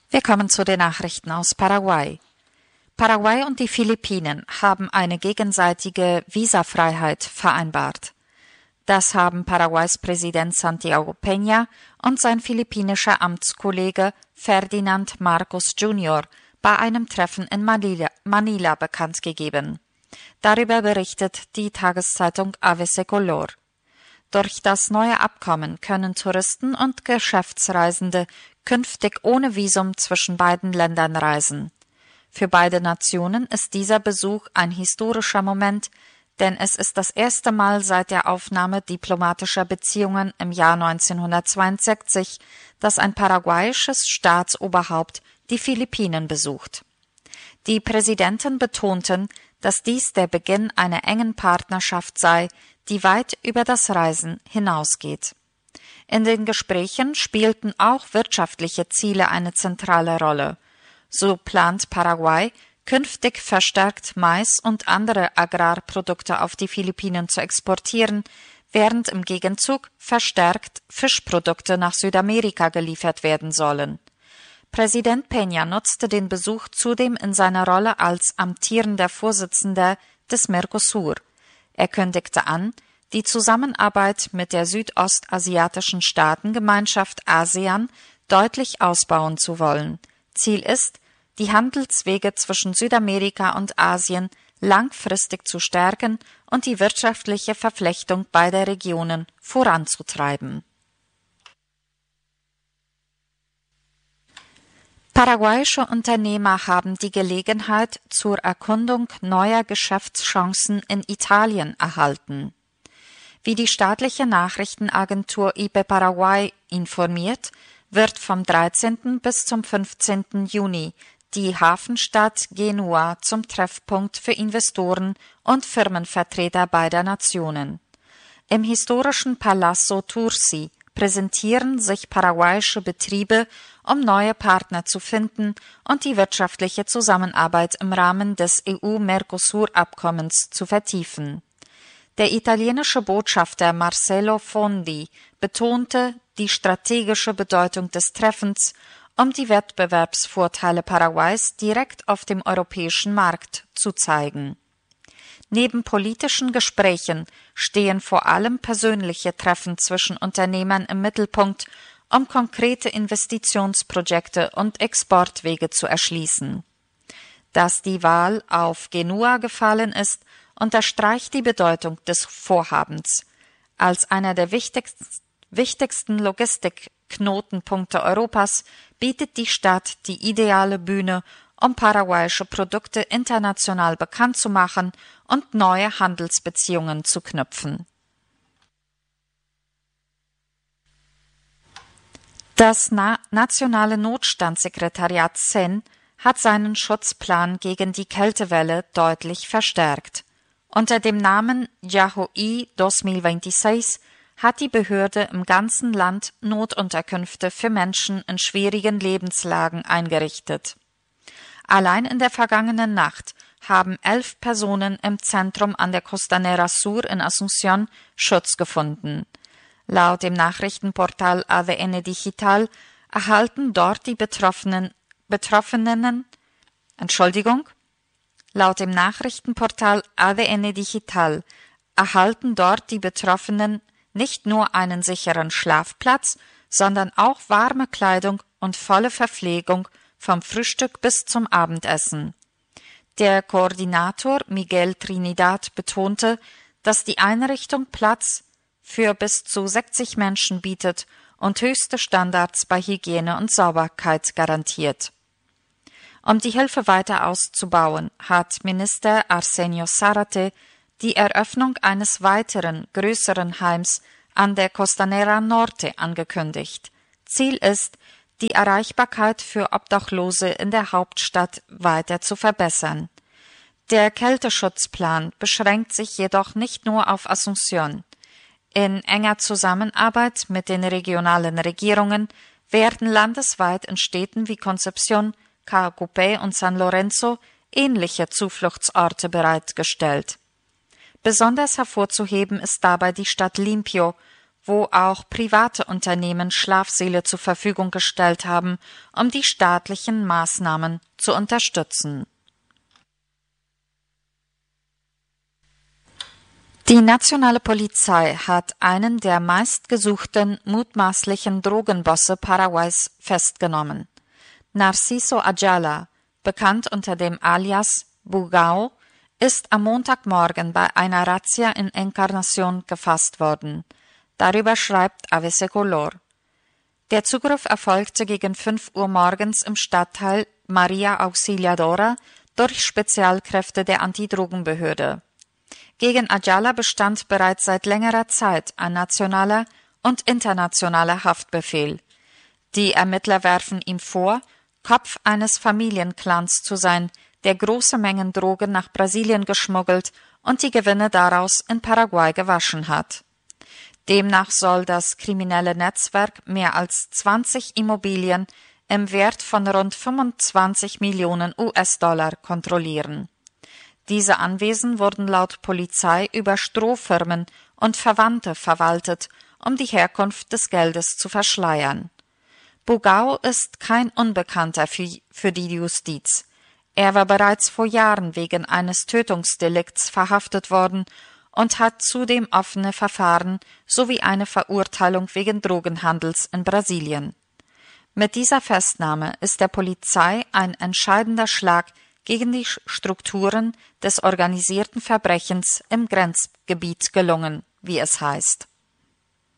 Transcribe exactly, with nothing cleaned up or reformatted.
Wir kommen zu den Nachrichten aus Paraguay. Paraguay und die Philippinen haben eine gegenseitige Visafreiheit vereinbart. Das haben Paraguays Präsident Santiago Peña und sein philippinischer Amtskollege Ferdinand Marcos Junior bei einem Treffen in Manila, Manila bekannt gegeben. Darüber berichtet die Tageszeitung A B C Color. Durch das neue Abkommen können Touristen und Geschäftsreisende künftig ohne Visum zwischen beiden Ländern reisen. Für beide Nationen ist dieser Besuch ein historischer Moment, denn es ist das erste Mal seit der Aufnahme diplomatischer Beziehungen im Jahr neunzehnhundertzweiundsechzig, dass ein paraguayisches Staatsoberhaupt die Philippinen besucht. Die Präsidenten betonten, dass dies der Beginn einer engen Partnerschaft sei, die weit über das Reisen hinausgeht. In den Gesprächen spielten auch wirtschaftliche Ziele eine zentrale Rolle. So plant Paraguay, künftig verstärkt Mais und andere Agrarprodukte auf die Philippinen zu exportieren, während im Gegenzug verstärkt Fischprodukte nach Südamerika geliefert werden sollen. Präsident Peña nutzte den Besuch zudem in seiner Rolle als amtierender Vorsitzender des Mercosur. Er kündigte an, die Zusammenarbeit mit der südostasiatischen Staatengemeinschaft ASEAN deutlich ausbauen zu wollen. Ziel ist, die Handelswege zwischen Südamerika und Asien langfristig zu stärken und die wirtschaftliche Verflechtung beider Regionen voranzutreiben. Paraguayische Unternehmer haben die Gelegenheit zur Erkundung neuer Geschäftschancen in Italien erhalten. Wie die staatliche Nachrichtenagentur I P Paraguay informiert, wird vom dreizehnten bis zum fünfzehnten Juni die Hafenstadt Genua zum Treffpunkt für Investoren und Firmenvertreter beider Nationen. Im historischen Palazzo Tursi präsentieren sich paraguayische Betriebe, um neue Partner zu finden und die wirtschaftliche Zusammenarbeit im Rahmen des E U-Mercosur-Abkommens zu vertiefen. Der italienische Botschafter Marcello Fondi betonte die strategische Bedeutung des Treffens, um die Wettbewerbsvorteile Paraguays direkt auf dem europäischen Markt zu zeigen. Neben politischen Gesprächen stehen vor allem persönliche Treffen zwischen Unternehmern im Mittelpunkt, um konkrete Investitionsprojekte und Exportwege zu erschließen. Dass die Wahl auf Genua gefallen ist, unterstreicht die Bedeutung des Vorhabens. Als einer der wichtigsten Logistikknotenpunkte Europas bietet die Stadt die ideale Bühne, um paraguayische Produkte international bekannt zu machen und neue Handelsbeziehungen zu knüpfen. Das Na- Nationale Notstandssekretariat C E N hat seinen Schutzplan gegen die Kältewelle deutlich verstärkt. Unter dem Namen Yahoy zweitausendsechsundzwanzig hat die Behörde im ganzen Land Notunterkünfte für Menschen in schwierigen Lebenslagen eingerichtet. Allein in der vergangenen Nacht haben elf Personen im Zentrum an der Costanera Sur in Asunción Schutz gefunden. Laut dem Nachrichtenportal A D N Digital erhalten dort die Betroffenen, Betroffenen, Entschuldigung, laut dem Nachrichtenportal A D N Digital erhalten dort die Betroffenen nicht nur einen sicheren Schlafplatz, sondern auch warme Kleidung und volle Verpflegung vom Frühstück bis zum Abendessen. Der Koordinator Miguel Trinidad betonte, dass die Einrichtung Platz für bis zu sechzig Menschen bietet und höchste Standards bei Hygiene und Sauberkeit garantiert. Um die Hilfe weiter auszubauen, hat Minister Arsenio Zárate die Eröffnung eines weiteren, größeren Heims an der Costanera Norte angekündigt. Ziel ist, die Erreichbarkeit für Obdachlose in der Hauptstadt weiter zu verbessern. Der Kälteschutzplan beschränkt sich jedoch nicht nur auf Asunción. In enger Zusammenarbeit mit den regionalen Regierungen werden landesweit in Städten wie Concepción, Caacupé und San Lorenzo ähnliche Zufluchtsorte bereitgestellt. Besonders hervorzuheben ist dabei die Stadt Limpio, wo auch private Unternehmen Schlafsäle zur Verfügung gestellt haben, um die staatlichen Maßnahmen zu unterstützen. Die nationale Polizei hat einen der meistgesuchten mutmaßlichen Drogenbosse Paraguays festgenommen. Narciso Ayala, bekannt unter dem Alias Bugao, ist am Montagmorgen bei einer Razzia in Encarnación gefasst worden. Darüber schreibt A B C Color. Der Zugriff erfolgte gegen fünf Uhr morgens im Stadtteil Maria Auxiliadora durch Spezialkräfte der Antidrogenbehörde. Gegen Ayala bestand bereits seit längerer Zeit ein nationaler und internationaler Haftbefehl. Die Ermittler werfen ihm vor, Kopf eines Familienclans zu sein, der große Mengen Drogen nach Brasilien geschmuggelt und die Gewinne daraus in Paraguay gewaschen hat. Demnach soll das kriminelle Netzwerk mehr als zwanzig Immobilien im Wert von rund fünfundzwanzig Millionen U S-Dollar kontrollieren. Diese Anwesen wurden laut Polizei über Strohfirmen und Verwandte verwaltet, um die Herkunft des Geldes zu verschleiern. Bugao ist kein Unbekannter für, für die Justiz. Er war bereits vor Jahren wegen eines Tötungsdelikts verhaftet worden und hat zudem offene Verfahren sowie eine Verurteilung wegen Drogenhandels in Brasilien. Mit dieser Festnahme ist der Polizei ein entscheidender Schlag gegen die Strukturen des organisierten Verbrechens im Grenzgebiet gelungen, wie es heißt.